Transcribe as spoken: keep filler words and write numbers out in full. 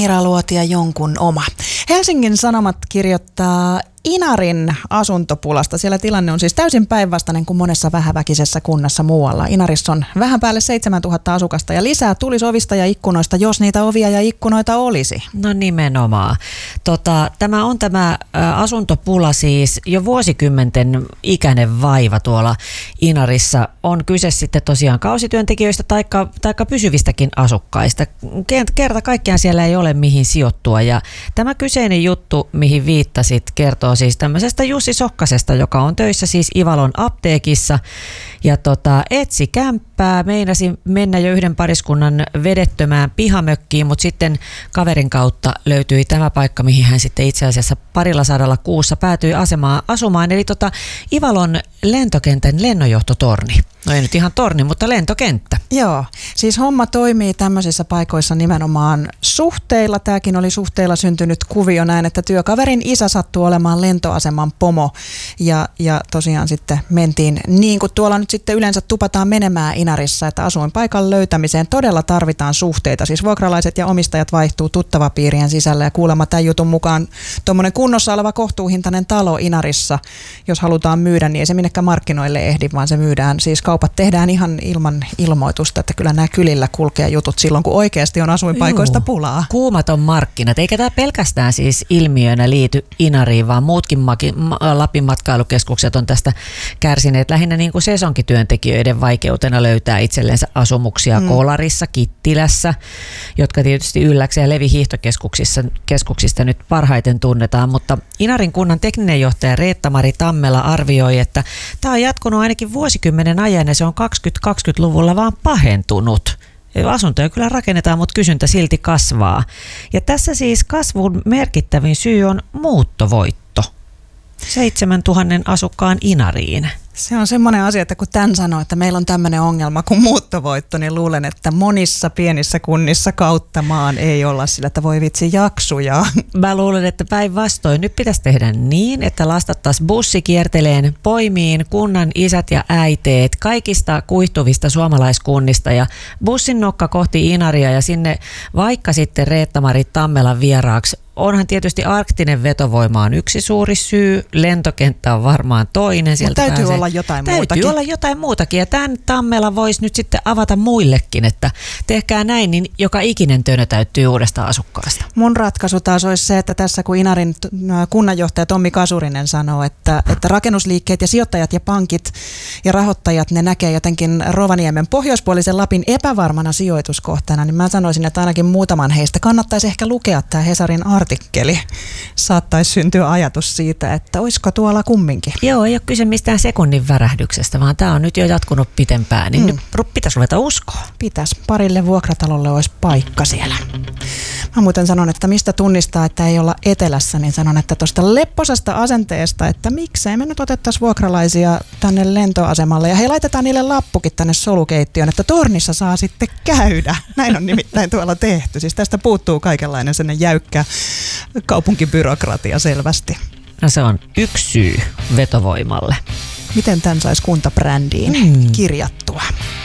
Mira Luotia jonkun oma. Helsingin Sanomat kirjoittaa Inarin asuntopulasta. Siellä tilanne on siis täysin päinvastainen kuin monessa vähäväkisessä kunnassa muualla. Inarissa on vähän päälle seitsemäntuhatta asukasta ja lisää tulisi ovista ja ikkunoista, jos niitä ovia ja ikkunoita olisi. No nimenomaan. Tota, tämä on tämä ä, asuntopula siis jo vuosikymmenten ikäinen vaiva tuolla Inarissa. On kyse sitten tosiaan kausityöntekijöistä taikka, taikka pysyvistäkin asukkaista. Kerta kaikkiaan siellä ei ole mihin sijoittua ja tämä kyseinen juttu, mihin viittasit, kertoo siis tämmöisestä Jussi Sokkasesta, joka on töissä siis Ivalon apteekissa ja tota, etsi kämppää, meinasi mennä jo yhden pariskunnan vedettömään pihamökkiin, mutta sitten kaverin kautta löytyi tämä paikka, mihin hän sitten itse asiassa parilla sadalla kuussa päätyi asemaan asumaan, eli tota Ivalon lentokentän lennonjohtotorni. No ei nyt ihan torni, mutta lentokenttä. Joo, siis homma toimii tämmöisissä paikoissa nimenomaan suhteilla. Tämäkin oli suhteilla syntynyt kuvio näin, että työkaverin isä sattui olemaan lentoaseman pomo. Ja, ja tosiaan sitten mentiin niin kuin tuolla nyt sitten yleensä tupataan menemään Inarissa, että asuinpaikan löytämiseen todella tarvitaan suhteita. Siis vuokralaiset ja omistajat vaihtuu tuttavapiirien sisällä ja kuulemma tämän jutun mukaan tuommoinen kunnossa oleva kohtuuhintainen talo Inarissa, jos halutaan myydä, niin ei se minnekään markkinoille ehdi, vaan se myydään siis kaupat tehdään ihan ilman ilmoitusta, että kyllä nämä kylillä kulkee jutut silloin, kun oikeasti on asuinpaikoista Juu. pulaa. Kuumat on markkinat, eikä tämä pelkästään siis ilmiönä liity Inariin, vaan muutkin Lapin matkailukeskukset on tästä kärsineet lähinnä niin kuin sesonkityöntekijöiden vaikeutena löytää itsellensä asumuksia mm. Kolarissa, Kittilässä, jotka tietysti Ylläksen ja Levi hiihtokeskuksissa keskuksista nyt parhaiten tunnetaan, mutta Inarin kunnan tekninen johtaja Reetta-Mari Tammela arvioi, että tämä on jatkunut ainakin vuosikymmenen ajan ja se on kaksikymmentä-kaksikymmentäluvulla vaan pahentunut. Asuntoja kyllä rakennetaan, mutta kysyntä silti kasvaa. Ja tässä siis kasvun merkittävin syy on muuttovoitto. Seitsemäntuhannen asukkaan Inariin. Se on semmoinen asia, että kun tämän sanoo, että meillä on tämmöinen ongelma kuin muuttovoitto, niin luulen, että monissa pienissä kunnissa kautta maan ei olla sillä, että voi vitsi jaksuja. Mä luulen, että päinvastoin nyt pitäisi tehdä niin, että lastattaisiin bussi kierteleen poimiin kunnan isät ja äiteet kaikista kuihtuvista suomalaiskunnista ja bussin nokka kohti Inaria ja sinne vaikka sitten Reetta-Mari Tammelan vieraaksi. Onhan tietysti arktinen vetovoima on yksi suuri syy, lentokenttä on varmaan toinen. Sieltä täytyy pääsee. olla jotain täytyy muutakin. Täytyy olla jotain muutakin ja tämän Tammela voisi nyt sitten avata muillekin, että tehkää näin, niin joka ikinen tönö täyttyy uudesta asukkaasta. Mun ratkaisu taas olisi se, että tässä kun Inarin kunnanjohtaja Tommi Kasurinen sanoo, että, että rakennusliikkeet ja sijoittajat ja pankit ja rahoittajat, ne näkee jotenkin Rovaniemen pohjoispuolisen Lapin epävarmana sijoituskohteena, niin mä sanoisin, että ainakin muutaman heistä kannattaisi ehkä lukea tämä Hesarin artikkeli. Saattaisi syntyä ajatus siitä, että olisiko tuolla kumminkin. Joo, ei ole kyse mistään sekunnin värähdyksestä, vaan tämä on nyt jo jatkunut pitempään, niin mm. nyt pitäisi ruveta uskoa. Pitäisi. Parille vuokratalolle olisi paikka siellä. Mä muuten sanon, että mistä tunnistaa, että ei olla etelässä, niin sanon, että tuosta lepposasta asenteesta, että miksei me nyt otettaisiin vuokralaisia tänne lentoasemalle ja hei, laitetaan niille lappukin tänne solukeittiöön, että tornissa saa sitten käydä. Näin on nimittäin tuolla tehty. Siis tästä puuttuu kaikenlainen sellainen jäykkä kaupunkibyrokratia selvästi. No se on yksi syy vetovoimalle. Miten tämän saisi kuntabrändiin mm. kirjattua?